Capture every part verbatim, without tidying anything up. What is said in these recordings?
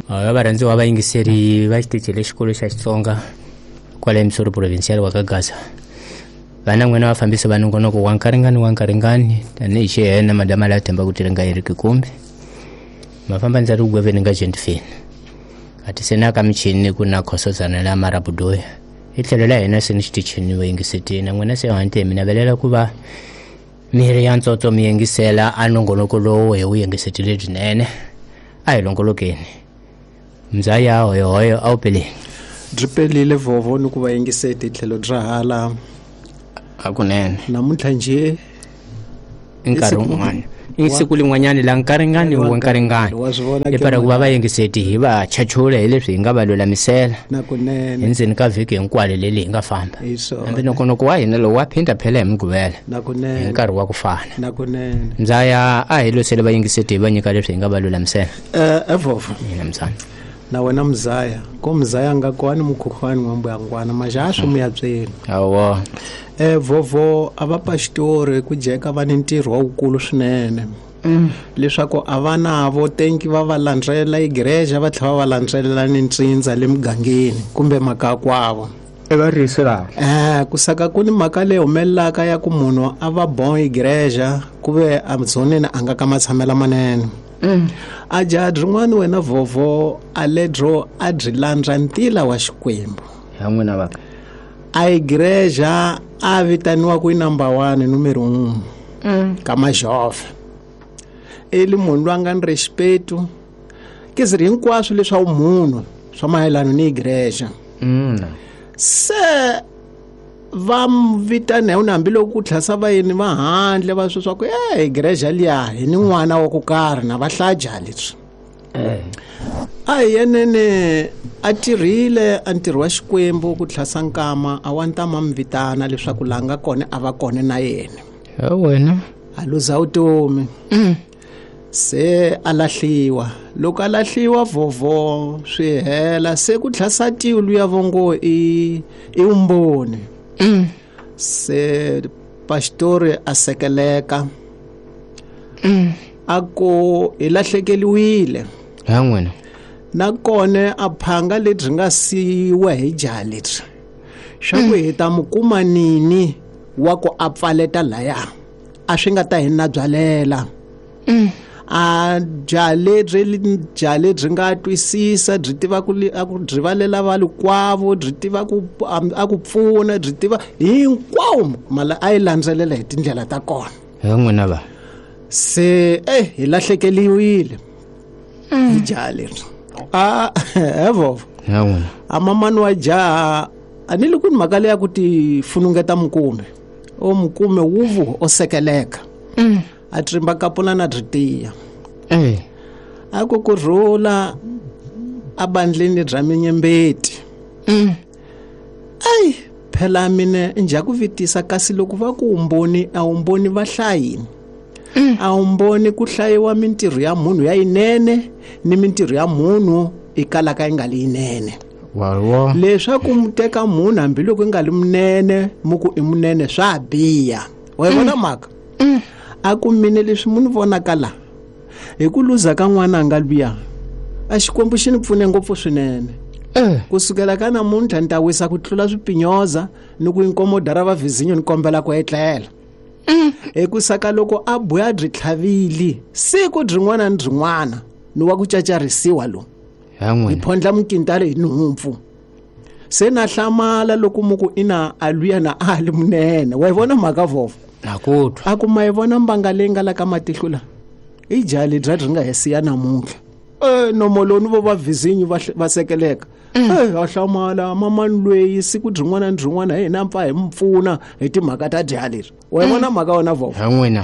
a va rhandziwa vayingiseri va xitichi lexikulu xa Xitsonga kwale eMsuru provincial wa ka Gaza. Vana n'wina vafambisi va nongonoko wa nkaringani wa nkaringani tanihi xihena madama la themba ku tirenga Eric Kumbe mafamba ndzari ku gweveni nga Gentville ati sena ka michini ku na Khosozana la Marabudoya hi tlhelo la hina sini xitichini wa yingiseti na n'wina se hante mina velela ku va miri ya ntsotso mi yingisela a nongonoko lowu hi wu yingiseti lebyinene a hi longolokeni mzaya hoyo hoyo a wu peleni dripelile vovo ni ku va yingiseti tlhelo dra hala akunene namuntlha nje nkarhi wun'wana isiku lin'wanyani la nkaringani wa nkaringani lepara ku va vayingiseti hi va chachule hi leswi hi nga va lulamisela nakunene endzeni ka vhiki hinkwale leli hi nga famba hambi nongonoko wa hina lowu wa phinda phela hi muguvela nakunene hi nkarhi wa ku fana nakunene mzaya a hi losele vayingiseti hi va nyika leswi hi nga va lulamisela eh evovo mina mzana na wena mzaya ko mzaya nga kwani mukhukhwani wa mbuyangwana majaha swi muyabyeni awo eh vovo ava pastori ku jeka va ni ntirho wukulu swinene mm. leswaku avana vo tenki va va landzela igreja va tlhela va landzela ni ntsindza le mugangeni kumbe maka kwavo e va risela eh kusaka kuni maka le humelaka ya ku munhu ava bon igreja kuve amzoneni anga ka matshamela manene mm. a jaha rin'wana wena vovo aledro a dri landza ntila wa Xikwembu ya n'wina va a igreja a vitaniwa ku number one numero one mm. kama Jehova eli munhu loyi a nga ni respeto kiziri hinkwaswo leswa munhu swa mayelana ni igreja mm. se va vitana hi hambiloko ku tlhasa vayeni va handle va swi swa ku eh igreja liya hi ni n'wana wa ku karhi na vahlaja leswi eh a yenene a tirhile a ntirho wa Xikwembu ku tlhasa nkama a wa ntama mvitana leswaku langa kone a va kone na yena ya wena a luza utomi mm. se alahliwa loko alahliwa vovo swi hela se ku tlhasa tiwu luya vongo i i umboni mm. se pastori asekeleka mm. ako ilahlekeliwile ya n'wina nakone a phanga lebyi nga siwa hi jaha lebyi swa ku hi ta mukuma nini wa ku a pfaleta laya a swi nga ta hi na byalela mm. a jaha lebyi jaha lebyi nga twisisa byi tiva ku a ku byi valela va lukwavo byi tiva ku a ku pfuna byi tiva hinkwawo mala a yi landzelela hi tindlela ta kona ya n'wina va se eh hi lahlekeliwile hi jaha lebyi a evo ya n'wina a mamani wa jaha a ni le ku ni mhaka leya ku ti funungeta mukume o mukume wuvu o sekeleka mm. a trimba kapula na byi tiya eh a ku kurhula a bandleni bya minyembeti mm. ai phela mine nja ku vitisa kasi loko va ku umboni a umboni va hlayini mm. a umboni ku hlayiwa mintirho ya munhu ya inene ni mintirho ya munhu ikala ka inga leyinene wawa leswaku muteka munhu hambiloko inga li munene muku i munene swa biya wa vona maka mm. a ku mine leswi munhu vonaka la hi ku luza ka n'wana nga luya a Xikwembu xi ni pfune ngopfu swinene eh kusukela ka namuntlha ni ta wisa ku tlula swipinyoza ni ku inkomoda ra vavizinyo ni kombela ku etlela mm. ekusaka loko a buya byi tlhavili siku rin'wana ni rin'wana ni wa ku cacarisiwa lo ya n'wina hi phondla mukintale hi nhumpfu se na hlamala loko muku ina aluya na ali munene wa vona mhaka vovo nakutwa a ku ma yi vona mbanga leyi nga la ka matihlo la i jaha lebyi ri nga hesiya namuntlha eh nomoloni vo va vizinyi va sekeleka eh a hlamala mamani lweyi siku rin'wana ni rin'wana hi na mpfa hi mpfuna hi timhaka ta jaha leri wa vona mhaka wona vovo ya n'wina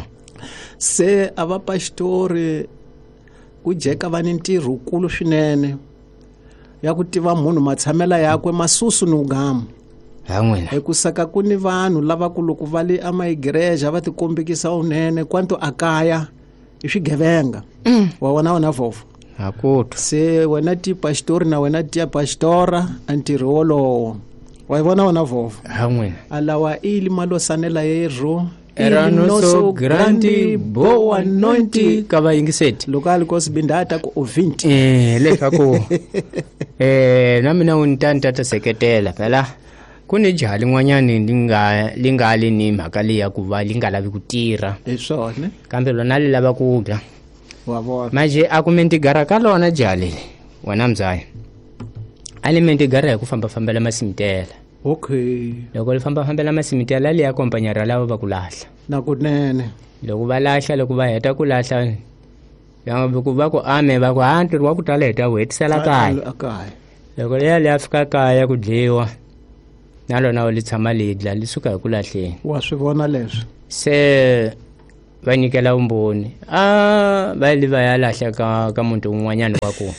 se a va pastori ku jeka va ni ntirho wukulu swinene ya ku tiva munhu matshamela yakwe masusu ni ugamu ya n'wina ekusaka ku ni vanhu lavakulu ku va le amaigreja va tikombekisa unene kwanto akaya i swigevenga mm. wa wona wona vovo nakutwa se wena ti pastori na wena ti pastora a ntirho wolowo wa vona wona vovo ya n'wina alawa ili malosanela yero erano so grandi bo anointi ka va yingiseti lokali ko sibindata ku ovinti eh leswaku eh na mina unitani tata seketela phela kuni jali n'wanyani linga lingali ni mhaka leya ku va linga lavi ku tirha hi swona kambe lona li lava ku dya wa vona manje a ku mentigara ka lona jali wena mzaya ali mentigara hi ku famba fambela masimitela okay loko li famba fambela masimitela li ya kompanyara lava va ku lahla na kunene loko va lahla loko va heta ku lahla yanga ku va ku ame va ku hantu wa ku tala heta wu hetisela kaya kaya loko leya li ya fika kaya ku dliwa na lona li tshama lidla li suka hi ku lahleni wa swi vona leswi se va nyikela umboni a va li va ya lahla ka ka muntu un'wanyana wa ku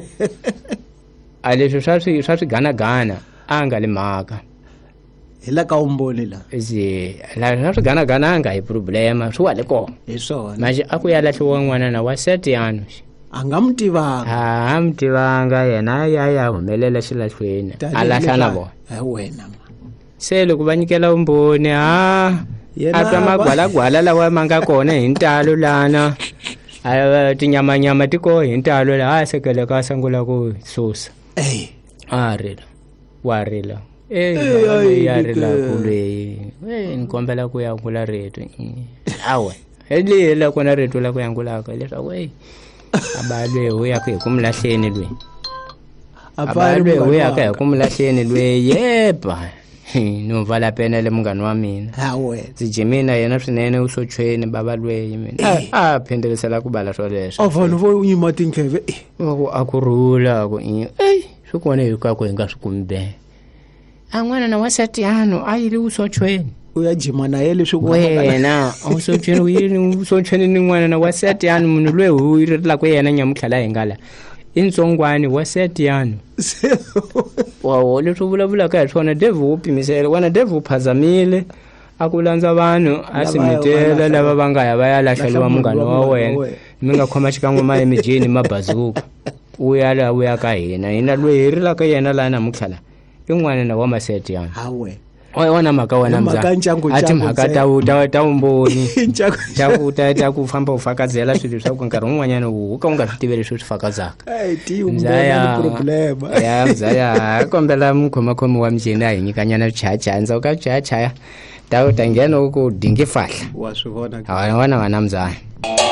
a leswi swa swi swa swiganagana a nga li mhaka hi la ka umboni la zi la swa swiganagana anga hi problema swi wa le kona hi swona manje a ku ya lahliwa n'wanana wa sete yano a nga mu tivanga a a mu tivanga yena ya ya humelela xilahlweni a lahla na vona hi wena se loko va nyikela umboni ha a twa magwalagwala lawa ma nga kona hi ntalo lana a tinyamanyama ti koho hi ntalo la a sekele ka sangula ku susa eh a rila wa rila eh ya rila kuleyi eh ni kombela ku ya kula retu awe hele la kona retu la ku yangula ka leswaku eh abalwe ho ya ku kumlahleni lwe abalwe ho ya ka kumlahleni lwe yeba no vala pena le mungani wa mina hawe zijimina yena swinene usochweni baba lweyi mina a phendelisela ku bala swoleswo avanu vo unyima tinkheve akurula ku eh swikone yuka ku hinga swikumbe an'wana na wasati yano a yili usochweni uyajima na yele swi wena usochweni uyini usochweni ni n'wana na wasati yano munhu lweyi hu yirila ku yena nyamukhala hingala intsongwani wasati yano wa leswi vulavulaka hi swona devil wu pimisela wena devil wu phazamile a ku landza vanhu a simitela lava va nga ya va ya lahleliwa munghana wa wena mi nga khoma xikan'we ma emijini mabazuka u ya la u ya ka hina hina lweyi hi rilaka yena la namutlhala i n'wana na wa maseti yana hawe wona mhaka wena mza a timhaka ta ta umboni ta ku ta ta ku famba u fakazela swilo swa ku nkarhi wun'wanyana u ka u nga swi tivi leswi swi fakazaka ya mzaya kombela mukhomakhomi wa mjini a hi nyikanyana chachaya ndza u ka chachaya ta u ta nghena u ku dingi fahla wa swi vona wana wana mzaya